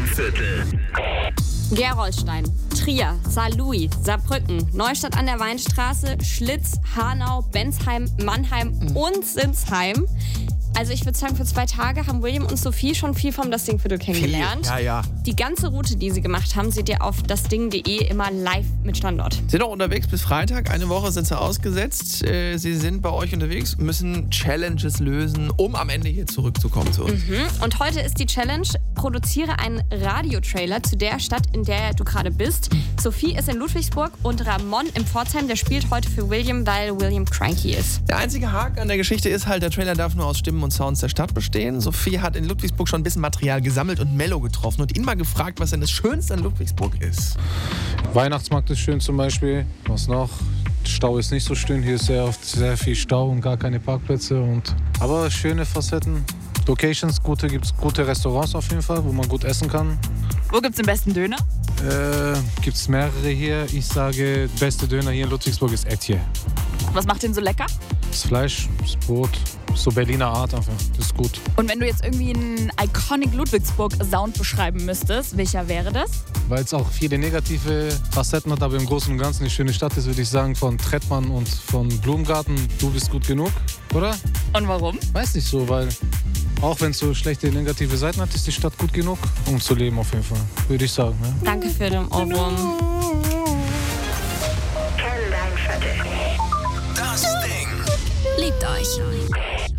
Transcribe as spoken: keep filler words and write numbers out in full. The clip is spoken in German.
Stadtviertel. Gerolstein, Trier, Saarlouis, Saarbrücken, Neustadt an der Weinstraße, Schlitz, Hanau, Bensheim, Mannheim und Sinsheim. Also ich würde sagen, für zwei Tage haben William und Sophie schon viel vom Das Ding-Viertel kennengelernt. Ja, ja. Die ganze Route, die sie gemacht haben, seht ihr auf dasding punkt de immer live mit Standort. Sie sind auch unterwegs bis Freitag. Eine Woche sind sie ausgesetzt. Äh, Sie sind bei euch unterwegs, müssen Challenges lösen, um am Ende hier zurückzukommen zu uns. Mhm. Und heute ist die Challenge, produziere einen Radiotrailer zu der Stadt, in der du gerade bist. Sophie ist in Ludwigsburg und Ramon in Pforzheim. Der spielt heute für William, weil William cranky ist. Der einzige Haken an der Geschichte ist halt, der Trailer darf nur aus Stimmen und Sounds der Stadt bestehen. Sophie hat in Ludwigsburg schon ein bisschen Material gesammelt und Mello getroffen und ihn mal gefragt, was denn das Schönste an Ludwigsburg ist. Weihnachtsmarkt ist schön zum Beispiel. Was noch? Stau ist nicht so schön. Hier ist sehr oft sehr viel Stau und gar keine Parkplätze. Und aber schöne Facetten. Locations, gute, gibt's gute Restaurants auf jeden Fall, wo man gut essen kann. Wo gibt's den besten Döner? Äh, gibt's mehrere hier. Ich sage, beste Döner hier in Ludwigsburg ist Etje. Was macht den so lecker? Das Fleisch, das Brot, so Berliner Art einfach. Das ist gut. Und wenn du jetzt irgendwie einen iconic Ludwigsburg-Sound beschreiben müsstest, welcher wäre das? Weil es auch viele negative Facetten hat, aber im Großen und Ganzen eine schöne Stadt ist, würde ich sagen, von Trettmann und von Blumengarten. Du bist gut genug, oder? Und warum? Weiß nicht so, weil auch wenn es so schlechte negative Seiten hat, ist die Stadt gut genug, um zu leben auf jeden Fall, würde ich sagen. Ne? Danke für den Ohrwurm. Das Ding. Liebt euch.